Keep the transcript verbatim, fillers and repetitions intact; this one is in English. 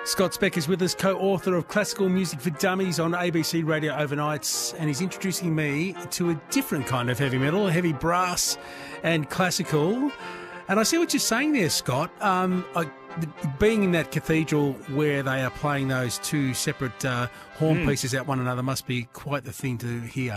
Scott Speck is with us, co-author of Classical Music for Dummies on A B C Radio Overnights, and he's introducing me to a different kind of heavy metal, heavy brass and classical. And I see what you're saying there, Scott. Um, I, being in that cathedral where they are playing those two separate uh, horn mm. pieces at one another must be quite the thing to hear.